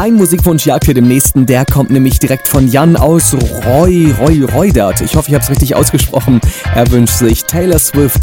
Ein Musikwunsch jagt hier dem nächsten, der kommt nämlich direkt von Jan aus Reudert. Ich hoffe, ich habe es richtig ausgesprochen. Er wünscht sich Taylor Swift